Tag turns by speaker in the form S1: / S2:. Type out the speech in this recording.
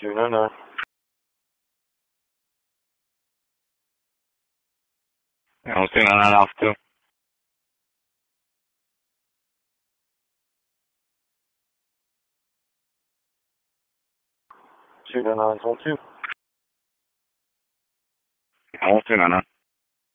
S1: 299.
S2: Yeah, I'm seeing that off too.
S1: 299 12.
S2: I'm seeing that.